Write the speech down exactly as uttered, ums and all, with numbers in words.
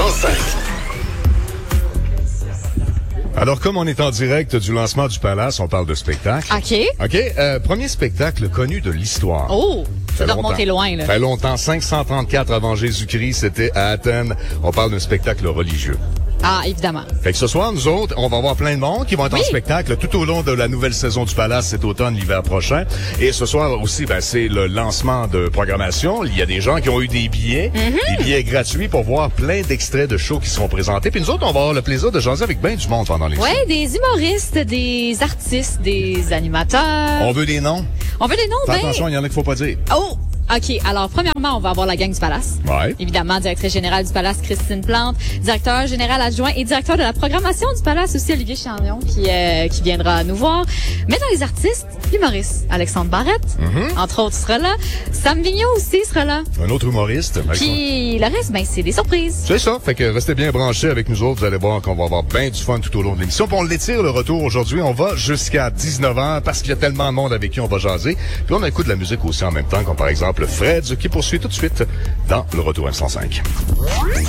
cent cinq. Alors, comme on est en direct du lancement du Palace, on parle de spectacle. OK. OK. Euh, premier spectacle connu de l'histoire. Oh, ça doit longtemps. remonter loin, là. Ça fait longtemps. cinq cent trente-quatre avant Jésus-Christ, c'était à Athènes. On parle d'un spectacle religieux. Ah, évidemment. Fait que ce soir, nous autres, on va voir plein de monde qui vont être Oui. en spectacle tout au long de la nouvelle saison du Palace cet automne, l'hiver prochain. Et ce soir aussi, ben, c'est le lancement de programmation. Il y a des gens qui ont eu des billets, Mm-hmm. des billets gratuits pour voir plein d'extraits de shows qui seront présentés. Puis nous autres, on va avoir le plaisir de jaser avec bien du monde pendant l'émission. Ouais, des humoristes, des artistes, des animateurs. On veut des noms. On veut des noms, Fais ben... attention, il y en a qu'il faut pas dire. Oh! OK. Alors, premièrement, on va avoir la gang du Palace. Ouais. Évidemment, directrice générale du Palace, Christine Plante, directeur général adjoint et directeur de la programmation du Palace aussi, Olivier Chagnon, qui, euh, qui viendra nous voir. Mais dans les artistes, l'humoriste Alexandre Barrette, Mm-hmm. entre autres, sera là. Sam Vigneault aussi sera là. Un autre humoriste. Puis le reste, ben, c'est des surprises. C'est ça. Fait que restez bien branchés avec nous autres. Vous allez voir qu'on va avoir bien du fun tout au long de l'émission. Puis on l'étire le retour aujourd'hui. On va jusqu'à dix-neuf heures parce qu'il y a tellement de monde avec qui on va jaser. Puis on écoute de la musique aussi en même temps, comme par exemple Fred qui poursuit tout de suite dans le retour M cent cinq.